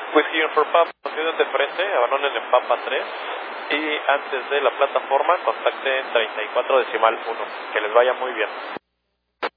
Whiskey for Papa, de frente, abandonen en Papa 3 y antes de la plataforma contacten 34 decimal 1. Que les vaya muy bien.